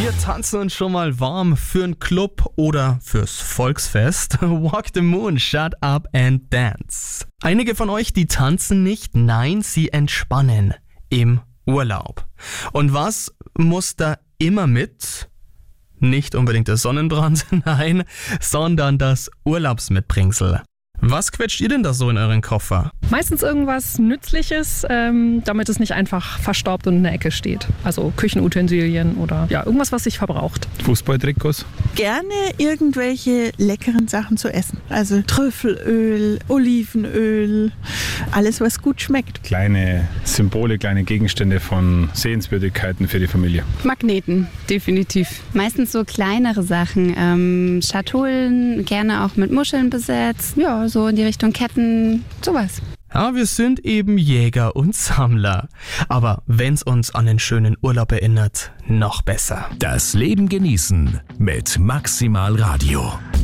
Wir tanzen uns schon mal warm für einen Club oder fürs Volksfest. Walk the Moon, shut up and dance. Einige von euch, die tanzen nicht, nein, sie entspannen im Urlaub. Und was muss da immer mit? Nicht unbedingt der Sonnenbrand, nein, sondern das Urlaubsmitbringsel. Was quetscht ihr denn da so in euren Koffer? Meistens irgendwas Nützliches, damit es nicht einfach verstaubt und in der Ecke steht. Also Küchenutensilien oder ja, irgendwas, was sich verbraucht. Fußballtrikots. Gerne irgendwelche leckeren Sachen zu essen. Also Trüffelöl, Olivenöl, alles was gut schmeckt. Kleine Symbole, kleine Gegenstände von Sehenswürdigkeiten für die Familie. Magneten, definitiv. Meistens so kleinere Sachen. Schatullen, gerne auch mit Muscheln besetzt. Ja, so in die Richtung Ketten, sowas. Ja, wir sind eben Jäger und Sammler. Aber wenn's uns an einen schönen Urlaub erinnert, noch besser. Das Leben genießen mit Maximal Radio.